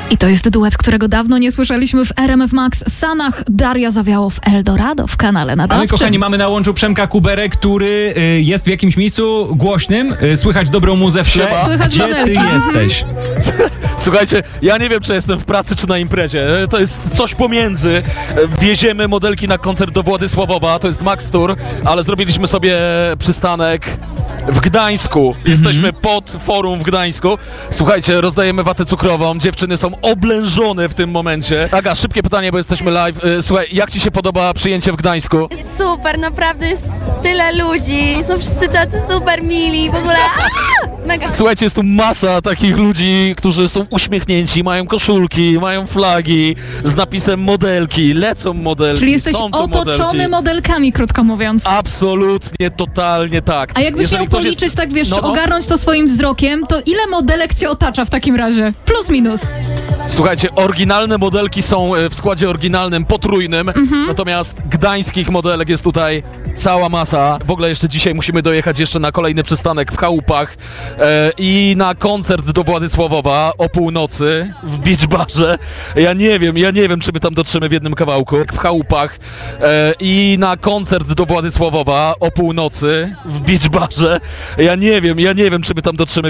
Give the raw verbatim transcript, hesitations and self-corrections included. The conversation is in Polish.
I to jest duet, którego dawno nie słyszeliśmy w R M F Max. Sanach, Daria Zawiało w Eldorado w kanale nadawczym. A my, kochani, mamy na łączu Przemka Kuberę, który y, jest w jakimś miejscu głośnym. Y, słychać dobrą muzę w tle. Słychać Gdzie ty modelki. jesteś? Słuchajcie, ja nie wiem, czy jestem w pracy, czy na imprezie. To jest coś pomiędzy. Wieziemy modelki na koncert do Władysławowa, to jest Max Tour, ale zrobiliśmy sobie przystanek w Gdańsku. Jesteśmy pod forum w Gdańsku. Słuchajcie, rozdajemy watę cukrową, dziewczyny są oblężone w tym momencie. Aga, szybkie pytanie, bo jesteśmy live. Słuchaj, jak ci się podoba przyjęcie w Gdańsku? Jest super, naprawdę jest tyle ludzi, są wszyscy tacy super mili, w ogóle aaa! Mega. Słuchajcie, jest tu masa takich ludzi, którzy są uśmiechnięci, mają koszulki, mają flagi z napisem modelki, lecą modelki, Czyli jesteś są tu otoczony modelki. modelkami, krótko mówiąc. Absolutnie, totalnie tak. A jakbyś Jeżeli miał ktoś policzyć, jest- tak wiesz, No, no. ogarnąć to swoim wzrokiem, to ile modelek cię otacza w takim razie? Plus, minus. Słuchajcie, oryginalne modelki są e, w składzie oryginalnym, potrójnym, natomiast gdańskich modelek jest tutaj cała masa. W ogóle jeszcze dzisiaj musimy dojechać jeszcze na kolejny przystanek w Chałupach e, i na koncert do Władysławowa o północy w Beach Barze. Ja nie wiem, ja nie wiem, czy my tam dotrzemy w jednym kawałku. W Chałupach e, i na koncert do Władysławowa o północy w Beach Barze. Ja nie wiem, ja nie wiem, czy my tam dotrzemy